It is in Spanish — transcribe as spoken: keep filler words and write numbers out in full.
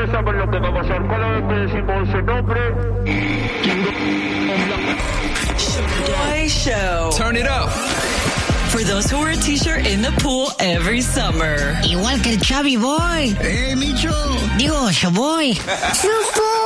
ya saben lo que va a pasar. Cada vez que decimos ese nombre... Boy Show. Turn it up. For those who wear a t-shirt in the pool every summer. Igual que el Chubby Boy. ¡Eh, Micho! Digo, Shaboy.